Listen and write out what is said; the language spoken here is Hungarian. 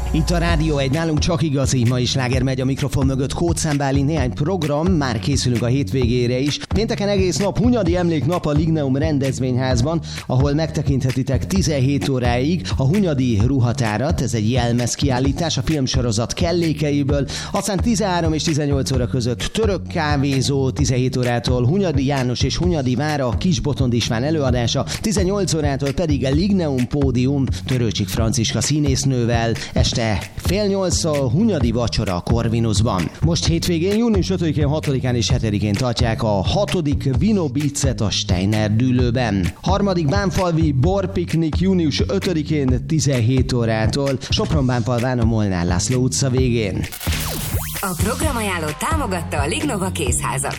Itt a Rádió egy, nálunk csak igazi, ma is sláger megy a mikrofon mögött, Kóczán Bálint, néhány program, már készülünk a hétvégére is. Pénteken egész nap Hunyadi Emléknap a Ligneum rendezvényházban, ahol megtekinthetitek 17 óráig a Hunyadi ruhatárat, ez egy jelmezkiállítás a filmsorozat kellékeiből, aztán 13 és 18 óra között török kávézó, 17 órától Hunyadi János és Hunyadi Vára Kisbotond István előadása, 18 órától pedig a Ligneum pódium Törőcsik Franciska színésznővel, este 7:30 Hunyadi vacsora a Corvinusban. Most hétvégén, június 5-én, 6-án és 7-én tartják a 6. Vino Beats-et a Steiner dűlőben. 3. Bánfalvi borpiknik június 5-én 17 órától Sopron-Bánfalván a Molnár László utca végén. A programajánlót támogatta a Lignova kézházak.